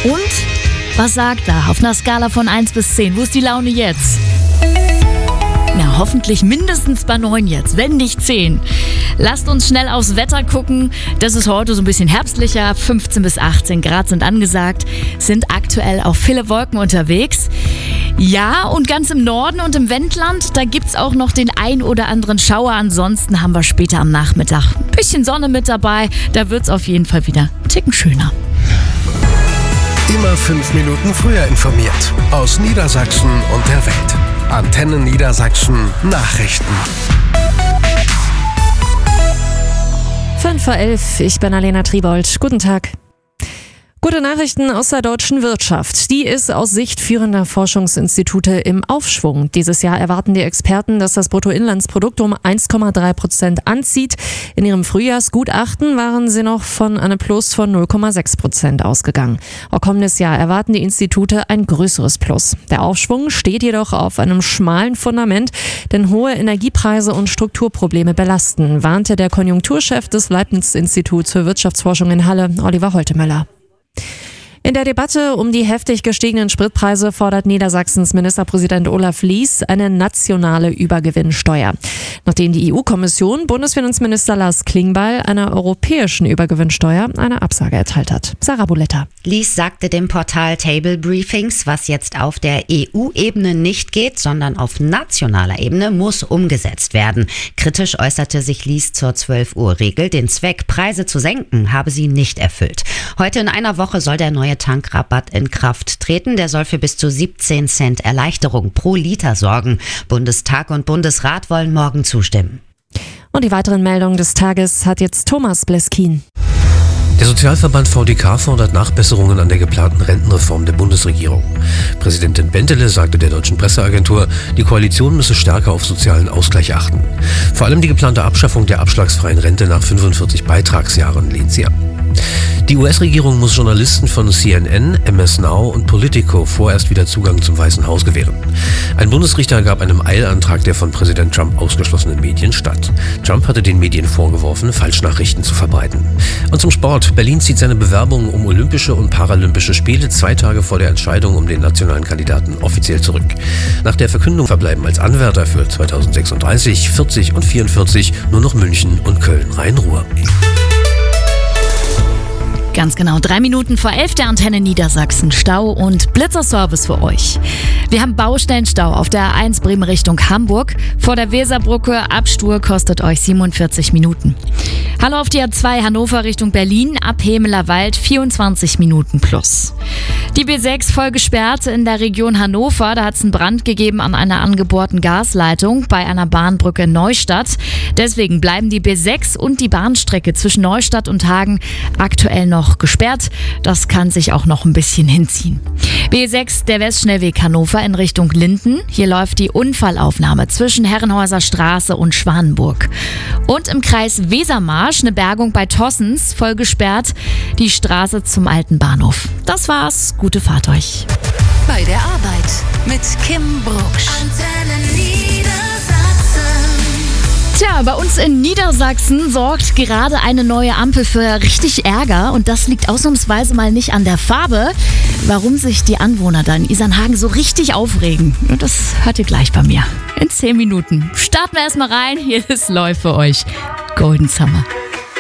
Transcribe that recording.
Und was sagt er auf einer Skala von 1 bis 10? Wo ist die Laune jetzt? Na, hoffentlich mindestens bei 9 jetzt, wenn nicht 10. Lasst uns schnell aufs Wetter gucken. Das ist heute so ein bisschen herbstlicher. 15 bis 18 Grad sind angesagt. Sind aktuell auch viele Wolken unterwegs. Ja, und ganz im Norden und im Wendland, da gibt's auch noch den ein oder anderen Schauer. Ansonsten haben wir später am Nachmittag ein bisschen Sonne mit dabei. Da wird's auf jeden Fall wieder einen Ticken schöner. Immer 5 Minuten früher informiert. Aus Niedersachsen und der Welt. Antenne Niedersachsen Nachrichten. 5:11 Uhr, ich bin Alena Tribold. Guten Tag. Gute Nachrichten aus der deutschen Wirtschaft. Die ist aus Sicht führender Forschungsinstitute im Aufschwung. Dieses Jahr erwarten die Experten, dass das Bruttoinlandsprodukt um 1,3% anzieht. In ihrem Frühjahrsgutachten waren sie noch von einem Plus von 0,6% ausgegangen. Auch kommendes Jahr erwarten die Institute ein größeres Plus. Der Aufschwung steht jedoch auf einem schmalen Fundament, denn hohe Energiepreise und Strukturprobleme belasten, warnte der Konjunkturchef des Leibniz-Instituts für Wirtschaftsforschung in Halle, Oliver Holtemöller. In der Debatte um die heftig gestiegenen Spritpreise fordert Niedersachsens Ministerpräsident Olaf Lies eine nationale Übergewinnsteuer. Nachdem die EU-Kommission Bundesfinanzminister Lars Klingbeil einer europäischen Übergewinnsteuer eine Absage erteilt hat. Sarah Buletta. Lies sagte dem Portal Table Briefings, was jetzt auf der EU-Ebene nicht geht, sondern auf nationaler Ebene muss umgesetzt werden. Kritisch äußerte sich Lies zur 12-Uhr-Regel. Den Zweck, Preise zu senken, habe sie nicht erfüllt. Heute in einer Woche soll der neue Tankrabatt in Kraft treten. Der soll für bis zu 17 Cent Erleichterung pro Liter sorgen. Bundestag und Bundesrat wollen morgen zustimmen. Und die weiteren Meldungen des Tages hat jetzt Thomas Bleskin. Der Sozialverband VDK fordert Nachbesserungen an der geplanten Rentenreform der Bundesregierung. Präsidentin Bentele sagte der deutschen Presseagentur, die Koalition müsse stärker auf sozialen Ausgleich achten. Vor allem die geplante Abschaffung der abschlagsfreien Rente nach 45 Beitragsjahren lehnt sie ab. Die US-Regierung muss Journalisten von CNN, MS Now und Politico vorerst wieder Zugang zum Weißen Haus gewähren. Ein Bundesrichter gab einem Eilantrag der von Präsident Trump ausgeschlossenen Medien statt. Trump hatte den Medien vorgeworfen, Falschnachrichten zu verbreiten. Und zum Sport. Berlin zieht seine Bewerbung um Olympische und Paralympische Spiele 2 Tage vor der Entscheidung um den nationalen Kandidaten offiziell zurück. Nach der Verkündung verbleiben als Anwärter für 2036, 40 und 44 nur noch München und Köln-Rhein-Ruhr. Ganz genau, 3 Minuten vor 11 der Antenne Niedersachsen. Stau und Blitzerservice für euch. Wir haben Baustellenstau auf der A1 Bremen Richtung Hamburg. Vor der Weserbrücke Abstur kostet euch 47 Minuten. Hallo auf die A2 Hannover Richtung Berlin, ab Hemelerwald 24 Minuten plus. Die B6 voll gesperrt in der Region Hannover. Da hat es einen Brand gegeben an einer angebohrten Gasleitung bei einer Bahnbrücke in Neustadt. Deswegen bleiben die B6 und die Bahnstrecke zwischen Neustadt und Hagen aktuell noch gesperrt. Das kann sich auch noch ein bisschen hinziehen. B6, der Westschnellweg Hannover in Richtung Linden. Hier läuft die Unfallaufnahme zwischen Herrenhäuser Straße und Schwanenburg. Und im Kreis Wesermarsch eine Bergung bei Tossens, voll gesperrt, die Straße zum alten Bahnhof. Das war's, gute Fahrt euch. Bei der Arbeit mit Kim Brucksch. Antenne Niedersachsen. Tja, bei uns in Niedersachsen sorgt gerade eine neue Ampel für richtig Ärger und das liegt ausnahmsweise mal nicht an der Farbe. Warum sich die Anwohner da in Isernhagen so richtig aufregen, das hört ihr gleich bei mir. In 10 Minuten. Starten wir erstmal rein, hier ist Läuft für euch. Golden Summer.